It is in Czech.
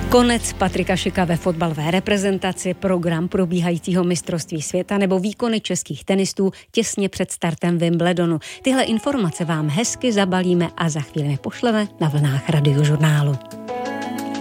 Konec Patrika Šika ve fotbalové reprezentaci, program probíhajícího mistrovství světa nebo výkony českých tenistů těsně před startem Wimbledonu. Tyhle informace vám hezky zabalíme a za chvíli pošleme na vlnách Radiožurnálu.